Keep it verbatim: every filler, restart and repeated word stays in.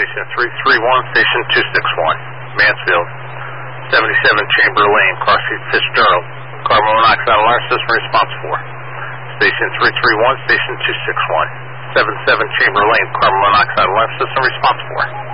Station three three one, Station two six one, Mansfield. seventy-seven Chamber Lane, Crossfeed Fitzgerald. Carbon monoxide alarm system response four. Station three three one, Station two six one. seventy-seven Chamber Lane, carbon monoxide alarm system response four.